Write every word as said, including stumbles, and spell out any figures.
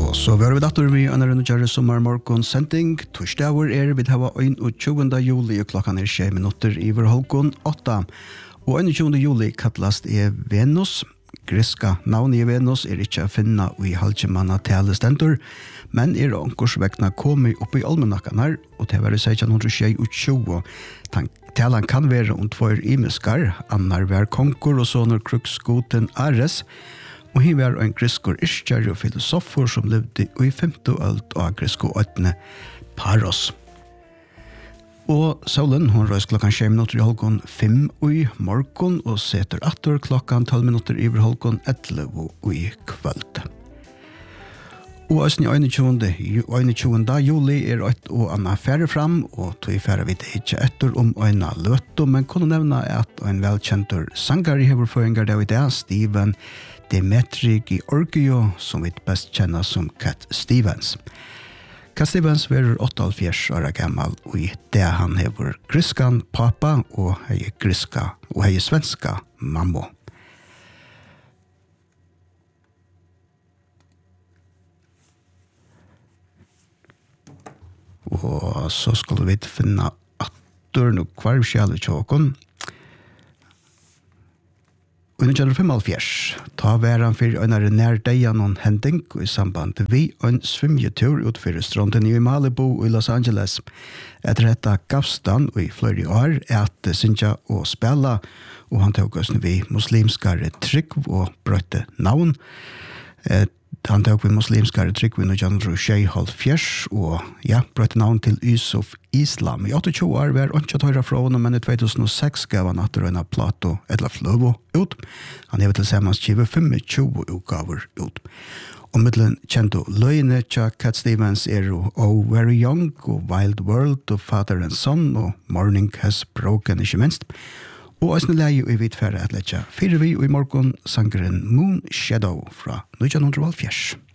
Og så var vi datter vi under en kjære sommermorgon sending. Torsdager er vi hava tjuende juli og klokkan er tjei minutter i vår holkon åtta. Og tjuende juli kattlast er Venus. Griska navn i Venus er ikke å finne i halvkjemanna talestendur, men er ankorsvekna kommet opp i almanakkan her, og til å være seksten tjue. Talan kan være om tvær imiskar, annar vær konkur og sånner kruksgoten Ares, og hi var en griskur iskjær og filosofer som levde i femte ølt og grisko åttene Paros. Og solen, hun røys klokkan tjei minutter i holkon fem i morgon og seter atter klokkan tolv minutter i holkon elleve i kvöld. Og østen i tjuende juli er et og anna færre fram, og tog færre vi det ikke etter om øyna løtto, men kunne nevne at en velkjentur sanger i heverføringar der i dag, Steven Demetri Georgio, som vi best kjenner som Cat Stevens. Cat Stevens var åttaoghalvfjerds år gammal, og i det han hever griskan pappa og hei griska og hei svenska mammo. Og så skulle vi finne atter noe kvarvskjale tjåkon. Under tjuende femoghalvfjerds, ta væran for en nær deian og hending i samband vi en svimjetur utfyrir strånden i Malibu i Los Angeles. Etter dette gavstan i flere år at synja og spela, og han tok oss vi muslimskare trygg og brøtte navn. Han tok vi muslimskare trygg vi nødjanro tjei halvfjerds, og ja, brøtte navn til Yusuf Islam. I åttiotjue år var han ikke tøyra fra henne, men i to tusen og seks gav han atter en plato eller fløvo ut. Han hever til sammans tjuefem utgaver ut. Og middelen kjente løyene til Cat Stevens er Oh Very Young, og Wild World, og Father and Son, og Morning Has Broken, ikke minst. Og æsne leie i vidfære at letja fire vi i morgon sangeren Moon Shadow fra nitten halvfjerds.